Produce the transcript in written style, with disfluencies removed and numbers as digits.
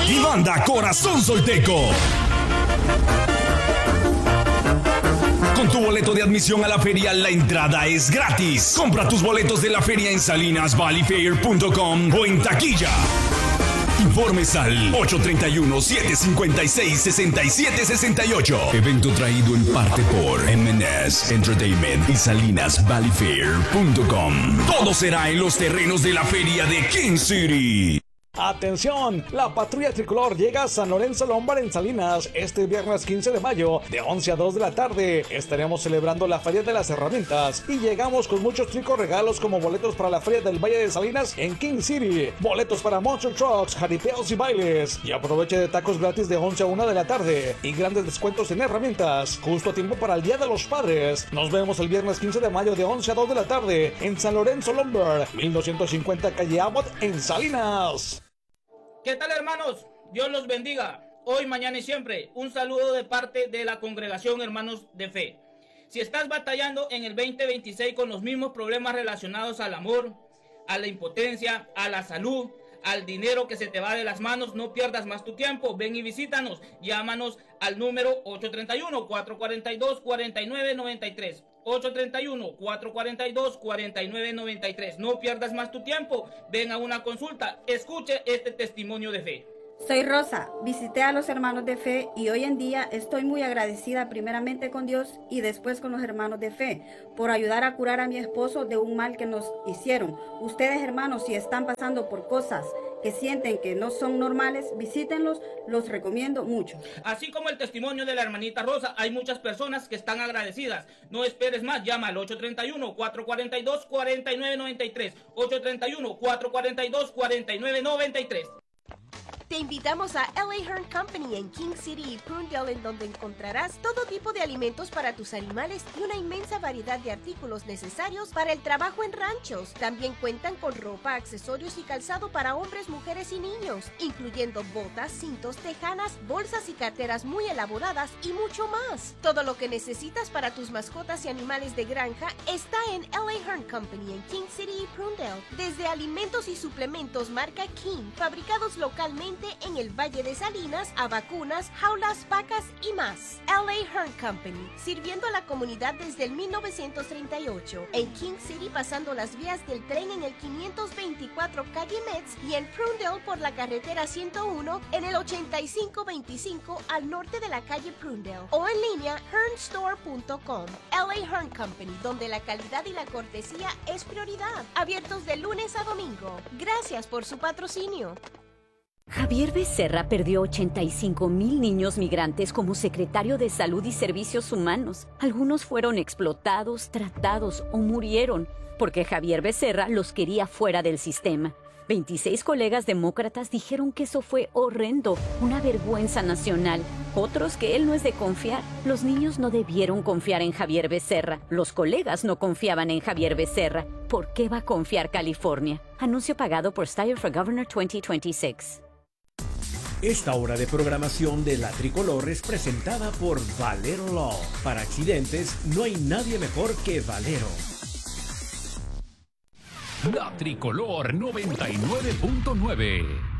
y banda Corazón Solteco. Con tu boleto de admisión a la feria, la entrada es gratis. Compra tus boletos de la feria en salinasvalleyfair.com o en taquilla. Informes al 831-756-6768. Evento traído en parte por M&S Entertainment y salinasvalleyfair.com. Todo será en los terrenos de la feria de King City. ¡Atención! La patrulla tricolor llega a San Lorenzo Lombard en Salinas este viernes 15 de mayo de 11 a 2 de la tarde. Estaremos celebrando la Feria de las Herramientas y llegamos con muchos tricos regalos como boletos para la Feria del Valle de Salinas en King City, boletos para Monster Trucks, jaripeos y bailes, y aproveche de tacos gratis de 11 a 1 de la tarde y grandes descuentos en herramientas, justo a tiempo para el Día de los Padres. Nos vemos el viernes 15 de mayo de 11 a 2 de la tarde en San Lorenzo Lombard, 1250 calle Abbott en Salinas. ¿Qué tal, hermanos? Dios los bendiga. Hoy, mañana y siempre, un saludo de parte de la congregación Hermanos de Fe. Si estás batallando en el 2026 con los mismos problemas relacionados al amor, a la impotencia, a la salud, al dinero que se te va de las manos, no pierdas más tu tiempo. Ven y visítanos. Llámanos al número 831-442-4993. 831-442-4993. No pierdas más tu tiempo. Ven a una consulta. Escuche este testimonio de fe. Soy Rosa, visité a los hermanos de fe y hoy en día estoy muy agradecida primeramente con Dios y después con los hermanos de fe por ayudar a curar a mi esposo de un mal que nos hicieron. Ustedes, hermanos, si están pasando por cosas que sienten que no son normales, visítenlos, los recomiendo mucho. Así como el testimonio de la hermanita Rosa, hay muchas personas que están agradecidas. No esperes más, llama al 831-442-4993. 831-442-4993. Te invitamos a LA Hearn Company en King City y Prunedale, en donde encontrarás todo tipo de alimentos para tus animales y una inmensa variedad de artículos necesarios para el trabajo en ranchos. También cuentan con ropa, accesorios y calzado para hombres, mujeres y niños, incluyendo botas, cintos, tejanas, bolsas y carteras muy elaboradas y mucho más. Todo lo que necesitas para tus mascotas y animales de granja está en LA Hearn Company en King City y Prunedale. Desde alimentos y suplementos marca King, fabricados localmente en el Valle de Salinas, a vacunas, jaulas, vacas y más. LA Hearn Company, sirviendo a la comunidad desde el 1938. En King City, pasando las vías del tren en el 524 calle Metz y en Prunedale por la carretera 101 en el 8525 al norte de la calle Prunedale. O en línea, hearnstore.com. LA Hearn Company, donde la calidad y la cortesía es prioridad. Abiertos de lunes a domingo. Gracias por su patrocinio. Javier Becerra perdió 85,000 niños migrantes como secretario de Salud y Servicios Humanos. Algunos fueron explotados, tratados o murieron porque Javier Becerra los quería fuera del sistema. 26 colegas demócratas dijeron que eso fue horrendo, una vergüenza nacional. Otros que él no es de confiar. Los niños no debieron confiar en Javier Becerra. Los colegas no confiaban en Javier Becerra. ¿Por qué va a confiar California? Anuncio pagado por Steyer for Governor 2026. Esta hora de programación de La Tricolor es presentada por Valero Law. Para accidentes, no hay nadie mejor que Valero. La Tricolor 99.9.